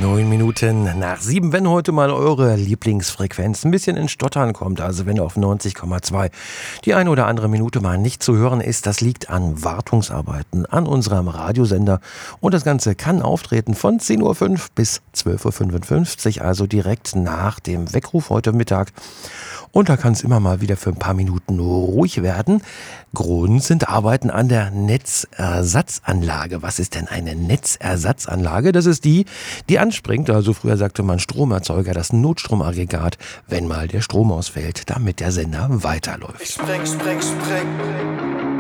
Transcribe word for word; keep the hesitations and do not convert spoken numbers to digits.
Neun Minuten nach sieben, wenn heute mal eure Lieblingsfrequenz ein bisschen in Stottern kommt, also wenn auf neunzig Komma zwei die eine oder andere Minute mal nicht zu hören ist, das liegt an Wartungsarbeiten an unserem Radiosender und das Ganze kann auftreten von zehn Uhr fünf bis zwölf Uhr fünfundfünfzig, also direkt nach dem Weckruf heute Mittag. Und da kann es immer mal wieder für ein paar Minuten ruhig werden. Grund sind Arbeiten an der Netzersatzanlage. Was ist denn eine Netzersatzanlage? Das ist die, die anspringt, also früher sagte man Stromerzeuger, das Notstromaggregat, wenn mal der Strom ausfällt, damit der Sender weiterläuft. Spreng, spreng, spreng.